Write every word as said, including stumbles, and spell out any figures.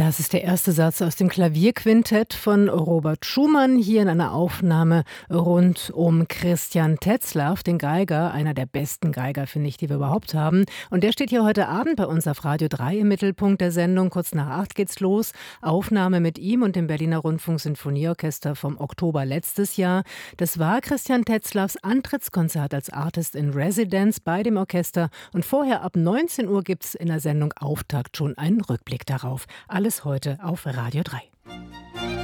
Das ist der erste Satz aus dem Klavierquintett von Robert Schumann, hier in einer Aufnahme rund um Christian Tetzlaff, den Geiger, einer der besten Geiger, finde ich, die wir überhaupt haben. Und der steht hier heute Abend bei uns auf Radio drei im Mittelpunkt der Sendung. Kurz nach acht geht's los. Aufnahme mit ihm und dem Berliner Rundfunk-Sinfonieorchester vom Oktober letztes Jahr. Das war Christian Tetzlaffs Antrittskonzert als Artist in Residence bei dem Orchester. Und vorher ab neunzehn Uhr gibt's in der Sendung Auftakt schon einen Rückblick darauf. Alles heute auf Radio drei.